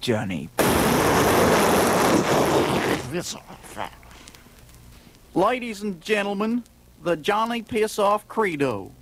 Johnny. Ladies and gentlemen, the Johnny Piss Off Credo.